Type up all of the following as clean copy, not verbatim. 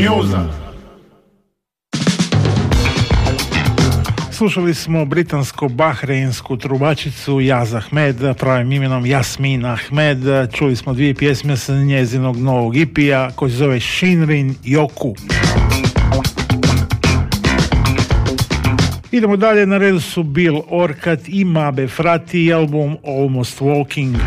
Newsa. Slušali smo britansko-bahreinsku trubačicu Yaz Ahmed, pravim imenom Jasmin Ahmed. Čuli smo dvije pjesme sa njezinog novog EP-a koji se zove Shinrin Yoku. Idemo dalje, na redu su Bill Orcutt i Mabe Frati i album Almost Walking.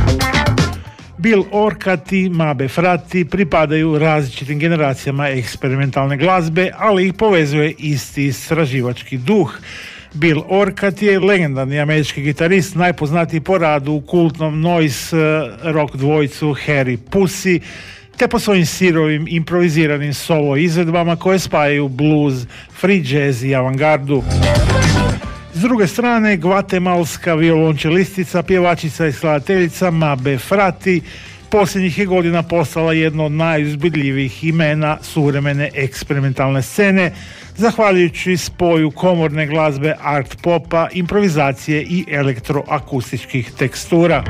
Bill Orcutt i Mabe Frati pripadaju različitim generacijama eksperimentalne glazbe, ali ih povezuje isti istraživački duh. Bill Orcutt je legendarni američki gitarist, najpoznatiji po radu u kultnom noise rock dvojicu Harry Pussy, te po svojim sirovim improviziranim solo izvedbama koje spajaju blues, free jazz i avangardu. S druge strane, gvatemalska violončelistica, pjevačica i skladateljica Mabe Frati posljednjih je godina postala jedno od najuzbudljivijih imena suvremene eksperimentalne scene, zahvaljujući spoju komorne glazbe, art popa, improvizacije i elektroakustičkih tekstura.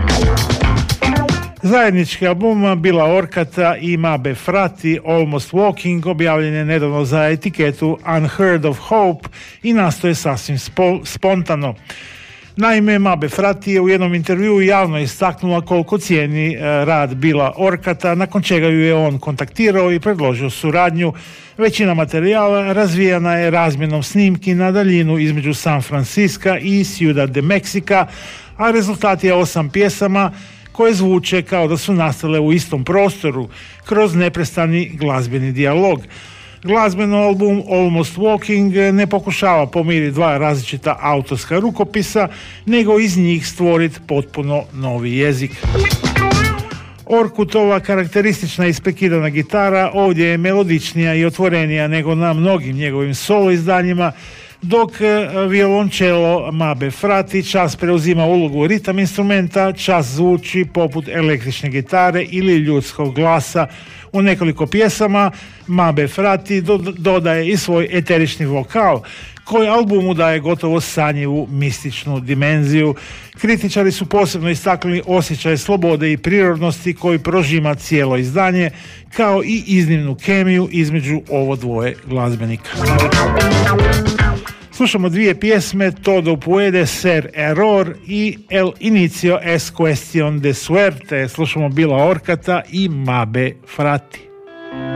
Zajednički album Billa Orcutta i Mabe Frati Almost Walking objavljen je nedavno za etiketu Unheard of Hope i nastoje sasvim spontano. Naime, Mabe Frati je u jednom intervjuu javno istaknula koliko cijeni rad Billa Orcutta, nakon čega ju je on kontaktirao i predložio suradnju. Većina materijala razvijana je razmjenom snimki na daljinu između San Francisca i Ciudad de Mexica, a rezultat je 8 pjesama koje zvuče kao da su nastale u istom prostoru, kroz neprestani glazbeni dijalog. Glazbeno album Almost Walking ne pokušava pomiriti dva različita autorska rukopisa, nego iz njih stvoriti potpuno novi jezik. Orcuttova karakteristična ispekidana gitara ovdje je melodičnija i otvorenija nego na mnogim njegovim solo izdanjima, dok violončelo Mabe Frati čas preuzima ulogu ritam instrumenta, čas zvuči poput električne gitare ili ljudskog glasa. U nekoliko pjesama Mabe Frati dodaje i svoj eterični vokal, koji albumu daje gotovo sanjivu mističnu dimenziju. Kritičari su posebno istaknuli osjećaj slobode i prirodnosti koji prožima cijelo izdanje, kao i iznimnu kemiju između ovo dvoje glazbenika. Slušamo dvije pjesme, Todo puede ser error i El inicio es cuestión de suerte. Slušamo Billa Orcutta i Mabe Frati.